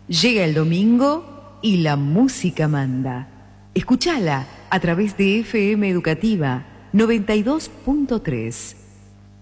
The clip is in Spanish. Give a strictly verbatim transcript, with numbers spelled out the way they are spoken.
Llega el domingo y la música manda. Escúchala a través de F M Educativa noventa y dos punto tres.